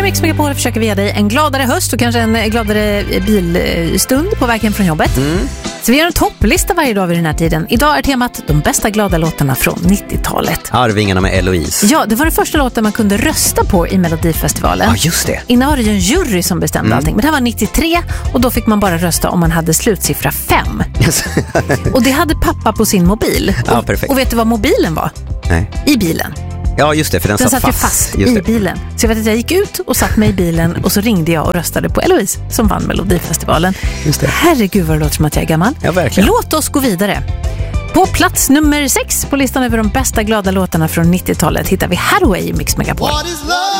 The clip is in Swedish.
Mix Megapol försöker vi ge dig en gladare höst och kanske en gladare bilstund på vägen från jobbet. Så vi gör en topplista varje dag vid den här tiden. Idag är temat de bästa glada låtarna från 90-talet. Arvingarna med Eloise. Ja, det var den första låten man kunde rösta på i Melodifestivalen. Ja, just det. Innan var det ju en jury som bestämde allting. Men det här var 93 och då fick man bara rösta om man hade slutsiffra 5. Och det hade pappa på sin mobil. Ja, perfekt. Och vet du vad mobilen var? Nej. I bilen. Ja, just det, för den satt ju fast just i det. bilen. Så jag vet att jag gick ut och satt mig i bilen och så ringde jag och röstade på Eloise som vann Melodifestivalen. Just det. Herregud vad det låter som att jag är gammal. Ja, verkligen. Låt oss gå vidare. På plats nummer 6 på listan över de bästa glada låtarna från 90-talet hittar vi Hathaway i Mix Megapol.